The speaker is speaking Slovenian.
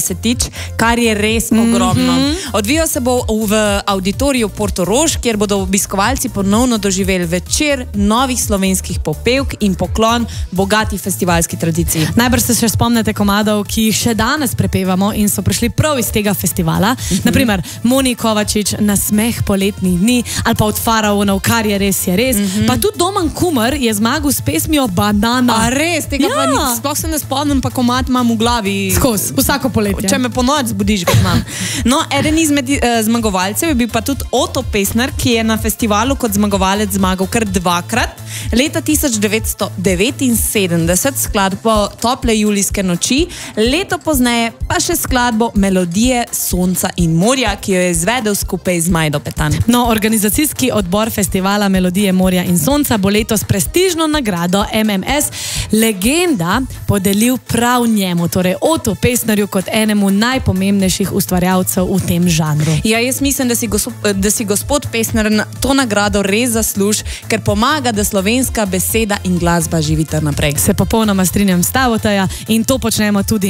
desetič, kar je res ogromno. Odvijal se bo v auditoriju Portorož, kjer bodo obiskovalci ponovno doživeli večer novih slovenskih popevk in poklon bogati festivalski tradiciji. Najbrž se še spomnite komadov, ki jih še danes prepevamo in so prišli prav iz tega festivala. Naprimer, Moni Kovačič, Nasmeh poletnih dni, ali pa Od faraonov, Kar je res, je res. Pa tudi Domen Kumer je zmagal s pesmijo Banana. A res, tega pa sploh se ne spomnim, pa komad imam v glavi. Skozi, vsako poletje. Če me po noč zbudiš, ga imam. No, eden izmed zmagovalcev je bil pa tudi Oto Pestner, ki je na festivalu kot zmagovalec zmagal kar dvakrat. Leta 1979 skladbo Tople julijske noči, leto pozneje pa še skladbo Melodije sonca in morja, ki jo je izvedel skupaj z Majdo Petan. No, organizacijski odbor festivala Melodije morja in sonca bo letos prestižno nagrado MMS Legenda podelil prav njemu, torej Otu Pestnerju kot enemu najpomembnejših ustvarjalcev v tem žanru. Ja, jaz mislim, da si gospod Pestner to nagrado res zasluži, ker pomaga, da slovenska beseda in glasba živita naprej. Se popolnoma strinjam s tabo, Teja, in to počnemo tudi